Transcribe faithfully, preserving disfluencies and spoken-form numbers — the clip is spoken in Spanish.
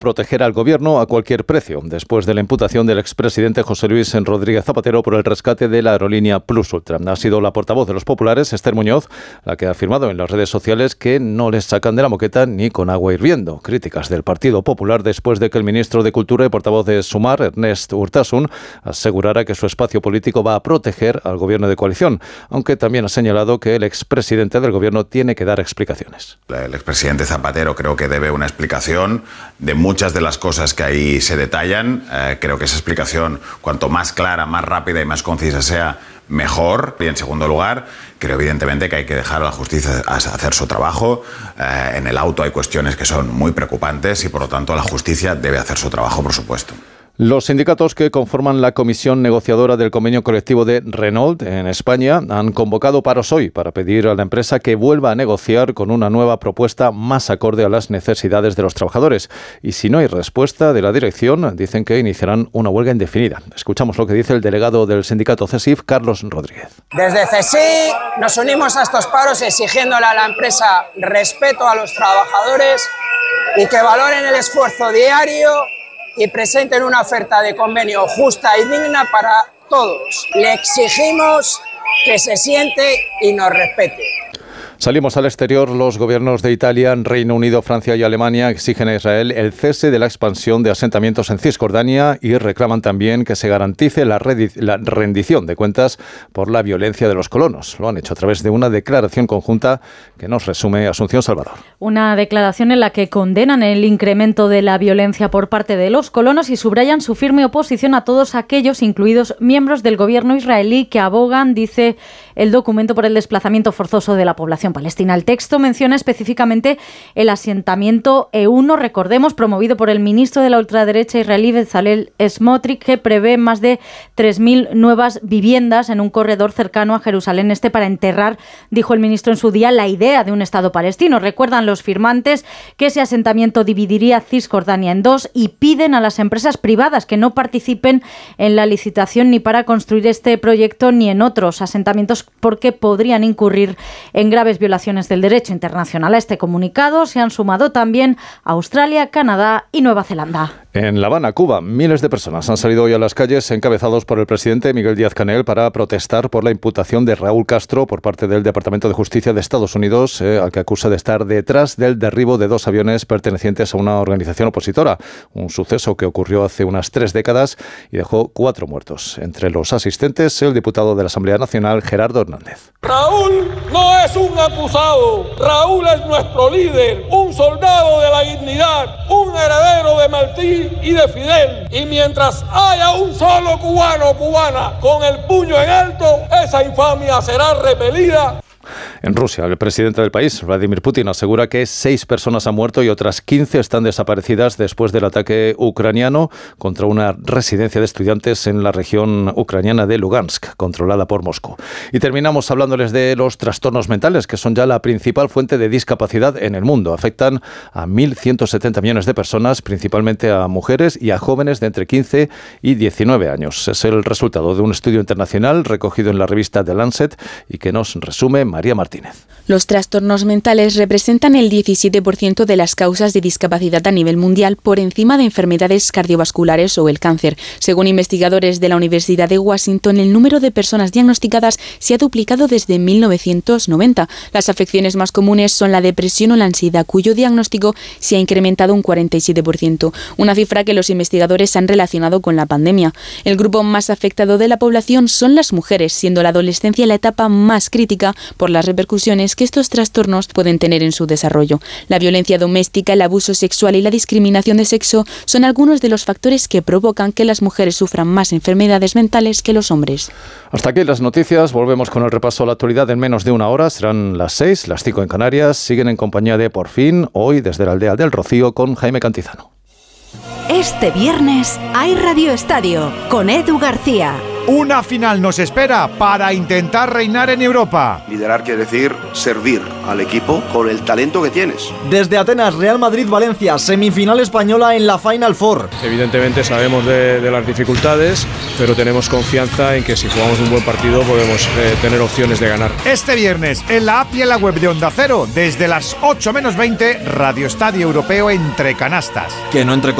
proteger al gobierno a cualquier precio, después de la imputación del expresidente José Luis Rodríguez Zapatero por el rescate de la aerolínea Plus Ultra. Ha sido la portavoz de los populares, Esther Muñoz, la que ha afirmado en las redes sociales que no les sacan de la moqueta ni con agua hirviendo. Críticas del Partido Popular después de que el ministro de Cultura y portavoz de Sumar, Ernest Urtasun, asegurara que su espacio político va a proteger al gobierno de coalición, aunque también ha señalado que el expresidente del gobierno tiene que dar explicaciones. El expresidente Zapatero creo que debe una explicación de muchas de las cosas que ahí se detallan. Eh, creo que esa explicación, cuanto más clara, más rápida y más concisa sea, mejor. Y en segundo lugar, creo evidentemente que hay que dejar a la justicia hacer su trabajo. Eh, en el auto hay cuestiones que son muy preocupantes y por lo tanto la justicia debe hacer su trabajo, por supuesto. Los sindicatos que conforman la comisión negociadora del convenio colectivo de Renault en España han convocado paros hoy para pedir a la empresa que vuelva a negociar con una nueva propuesta más acorde a las necesidades de los trabajadores. Y si no hay respuesta de la dirección, dicen que iniciarán una huelga indefinida. Escuchamos lo que dice el delegado del sindicato CESIF, Carlos Rodríguez. Desde CESIF nos unimos a estos paros exigiéndole a la empresa respeto a los trabajadores y que valoren el esfuerzo diario y presenten una oferta de convenio justa y digna para todos. Le exigimos que se siente y nos respete. Salimos al exterior. Los gobiernos de Italia, Reino Unido, Francia y Alemania exigen a Israel el cese de la expansión de asentamientos en Cisjordania y reclaman también que se garantice la, la rendición de cuentas por la violencia de los colonos. Lo han hecho a través de una declaración conjunta que nos resume Asunción Salvador. Una declaración en la que condenan el incremento de la violencia por parte de los colonos y subrayan su firme oposición a todos aquellos, incluidos miembros del gobierno israelí, que abogan, dice el documento, por el desplazamiento forzoso de la población palestina. El texto menciona específicamente el asentamiento E uno, recordemos, promovido por el ministro de la ultraderecha israelí Bezalel Smotrich, que prevé más de tres mil nuevas viviendas en un corredor cercano a Jerusalén Este para enterrar, dijo el ministro en su día, la idea de un Estado palestino. Recuerdan los firmantes que ese asentamiento dividiría Cisjordania en dos y piden a las empresas privadas que no participen en la licitación ni para construir este proyecto ni en otros asentamientos, porque podrían incurrir en graves violaciones del derecho internacional. A este comunicado se han sumado también Australia, Canadá y Nueva Zelanda. En La Habana, Cuba, miles de personas han salido hoy a las calles encabezados por el presidente Miguel Díaz-Canel para protestar por la imputación de Raúl Castro por parte del Departamento de Justicia de Estados Unidos, eh, al que acusa de estar detrás del derribo de dos aviones pertenecientes a una organización opositora. Un suceso que ocurrió hace unas tres décadas y dejó cuatro muertos. Entre los asistentes, el diputado de la Asamblea Nacional, Gerardo Hernández. Raúl no es un acusado. Raúl es nuestro líder, un soldado de la dignidad, un heredero de Martí y de Fidel. Y mientras haya un solo cubano o cubana con el puño en alto, esa infamia será repelida. En Rusia, el presidente del país, Vladimir Putin, asegura que seis personas han muerto y otras quince están desaparecidas después del ataque ucraniano contra una residencia de estudiantes en la región ucraniana de Lugansk, controlada por Moscú. Y terminamos hablándoles de los trastornos mentales, que son ya la principal fuente de discapacidad en el mundo. Afectan a mil ciento setenta millones de personas, principalmente a mujeres y a jóvenes de entre quince y diecinueve años. Es el resultado de un estudio internacional recogido en la revista The Lancet y que nos resume María Martínez. Los trastornos mentales representan el diecisiete por ciento de las causas de discapacidad a nivel mundial, por encima de enfermedades cardiovasculares o el cáncer. Según investigadores de la Universidad de Washington, el número de personas diagnosticadas se ha duplicado desde mil novecientos noventa. Las afecciones más comunes son la depresión o la ansiedad, cuyo diagnóstico se ha incrementado un cuarenta y siete por ciento, una cifra que los investigadores han relacionado con la pandemia. El grupo más afectado de la población son las mujeres, siendo la adolescencia la etapa más crítica por las repercusiones que estos trastornos pueden tener en su desarrollo. La violencia doméstica, el abuso sexual y la discriminación de sexo son algunos de los factores que provocan que las mujeres sufran más enfermedades mentales que los hombres. Hasta aquí las noticias. Volvemos con el repaso a la actualidad en menos de una hora. Serán las seis, las cinco en Canarias. Siguen en compañía de Por Fin, hoy desde la aldea del Rocío con Jaime Cantizano. Este viernes hay Radio Estadio con Edu García. Una final nos espera para intentar reinar en Europa. Liderar quiere decir servir al equipo con el talento que tienes. Desde Atenas, Real Madrid-Valencia, semifinal española en la Final Four. Evidentemente sabemos de, de las dificultades, pero tenemos confianza en que si jugamos un buen partido podemos eh, tener opciones de ganar. Este viernes, en la app y en la web de Onda Cero, desde las ocho menos veinte, Radio Estadio Europeo Entre Canastas. Que no entre